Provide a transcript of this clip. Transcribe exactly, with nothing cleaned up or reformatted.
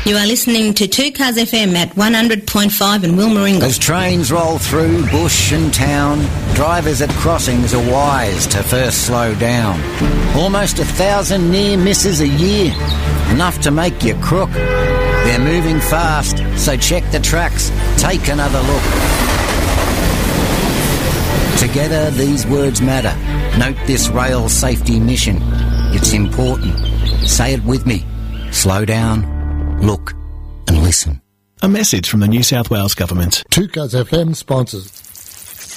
You are listening to two Cars F M at one hundred point five in Wilmaringle. As trains roll through bush and town, drivers at crossings are wise to first slow down. Almost a thousand near misses a year, enough to make you crook. They're moving fast, so check the tracks, take another look. Together these words matter. Note this rail safety mission. It's important. Say it with me. Slow down, look and listen. A message from the New South Wales Government. two Cars F M sponsors.